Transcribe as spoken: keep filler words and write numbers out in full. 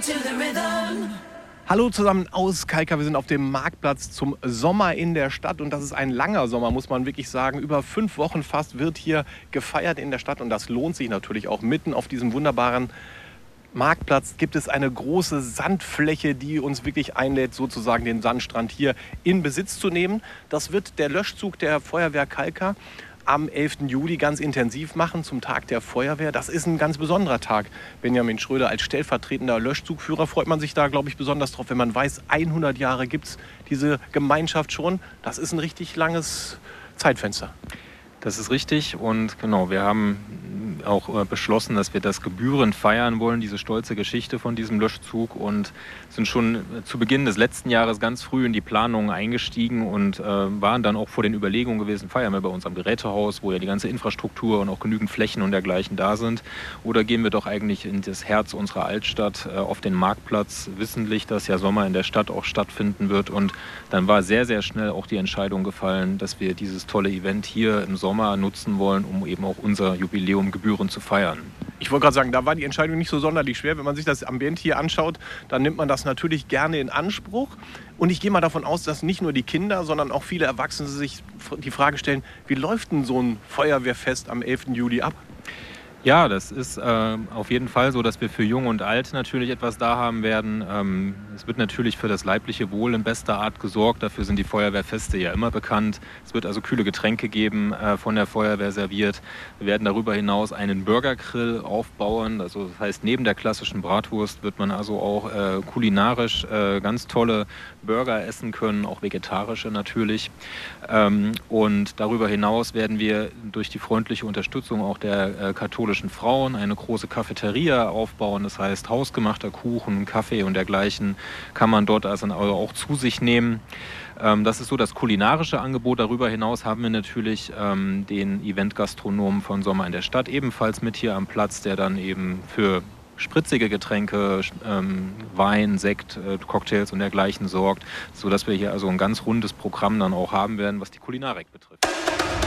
Hallo zusammen aus Kalka, wir sind auf dem Marktplatz zum Sommer in der Stadt und das ist ein langer Sommer, muss man wirklich sagen. Über fünf Wochen fast wird hier gefeiert in der Stadt und das lohnt sich natürlich auch. Mitten auf diesem wunderbaren Marktplatz gibt es eine große Sandfläche, die uns wirklich einlädt, sozusagen den Sandstrand hier in Besitz zu nehmen. Das wird der Löschzug der Feuerwehr Kalka am elften Juli ganz intensiv machen, zum Tag der Feuerwehr. Das ist ein ganz besonderer Tag. Benjamin Schröder als stellvertretender Löschzugführer freut man sich da, glaube ich, besonders drauf, wenn man weiß, hundert Jahre gibt es diese Gemeinschaft schon. Das ist ein richtig langes Zeitfenster. Das ist richtig und genau, wir haben auch beschlossen, dass wir das gebührend feiern wollen, diese stolze Geschichte von diesem Löschzug, und sind schon zu Beginn des letzten Jahres ganz früh in die Planungen eingestiegen und äh, waren dann auch vor den Überlegungen gewesen, feiern wir bei uns am Gerätehaus, wo ja die ganze Infrastruktur und auch genügend Flächen und dergleichen da sind, oder gehen wir doch eigentlich in das Herz unserer Altstadt, äh, auf den Marktplatz, wissentlich, dass ja Sommer in der Stadt auch stattfinden wird, und dann war sehr, sehr schnell auch die Entscheidung gefallen, dass wir dieses tolle Event hier im Sommer nutzen wollen, um eben auch unser Jubiläum gebührend zu feiern. Ich wollte gerade sagen, da war die Entscheidung nicht so sonderlich schwer. Wenn man sich das Ambiente hier anschaut, dann nimmt man das natürlich gerne in Anspruch. Und ich gehe mal davon aus, dass nicht nur die Kinder, sondern auch viele Erwachsene sich die Frage stellen, wie läuft denn so ein Feuerwehrfest am elften Juli ab? Ja, das ist äh, auf jeden Fall so, dass wir für Jung und Alt natürlich etwas da haben werden. Ähm, es wird natürlich für das leibliche Wohl in bester Art gesorgt. Dafür sind die Feuerwehrfeste ja immer bekannt. Es wird also kühle Getränke geben, äh, von der Feuerwehr serviert. Wir werden darüber hinaus einen Burgergrill aufbauen. Also das heißt, neben der klassischen Bratwurst wird man also auch äh, kulinarisch äh, ganz tolle Burger essen können, auch vegetarische natürlich. Ähm, und darüber hinaus werden wir durch die freundliche Unterstützung auch der äh, katholischen Frauen eine große Cafeteria aufbauen. Das heißt, hausgemachter Kuchen, Kaffee und dergleichen kann man dort also auch zu sich nehmen. Ähm, das ist so das kulinarische Angebot. Darüber hinaus haben wir natürlich ähm, den Event-Gastronomen von Sommer in der Stadt ebenfalls mit hier am Platz, der dann eben für spritzige Getränke, ähm, Wein, Sekt, äh, Cocktails und dergleichen sorgt, sodass wir hier also ein ganz rundes Programm dann auch haben werden, was die Kulinarik betrifft.